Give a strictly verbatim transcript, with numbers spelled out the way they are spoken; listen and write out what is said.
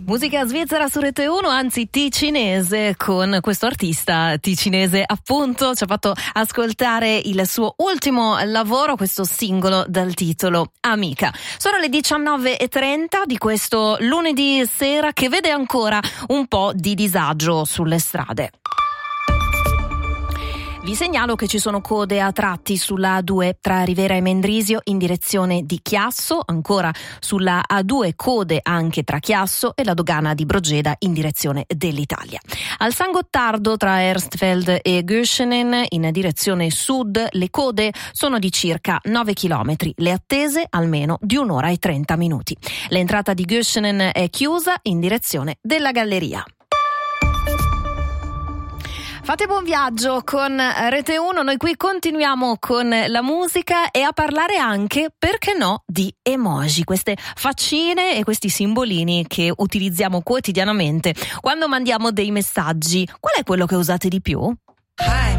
Musica svizzera su Rete uno, anzi ticinese, con questo artista ticinese appunto ci ha fatto ascoltare il suo ultimo lavoro, questo singolo dal titolo Amica. Sono le diciannove e trenta di questo lunedì sera che vede ancora un po' di disagio sulle strade. Vi segnalo che ci sono code a tratti sulla A due tra Rivera e Mendrisio in direzione di Chiasso, ancora sulla A due code anche tra Chiasso e la dogana di Brogeda in direzione dell'Italia. Al San Gottardo tra Erstfeld e Göschenen in direzione sud le code sono di circa nove chilometri, le attese almeno di un'ora e trenta minuti. L'entrata di Göschenen è chiusa in direzione della Galleria. Fate buon viaggio con Rete uno, noi qui continuiamo con la musica e a parlare anche, perché no, di emoji, queste faccine e questi simbolini che utilizziamo quotidianamente quando mandiamo dei messaggi. Qual è quello che usate di più? Hi.